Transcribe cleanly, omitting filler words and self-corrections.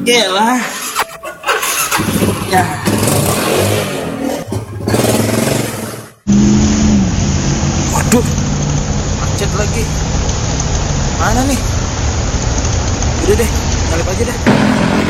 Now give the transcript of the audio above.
lah. Ya. Waduh, macet lagi. Mana nih? Udah deh, nyalip aja deh.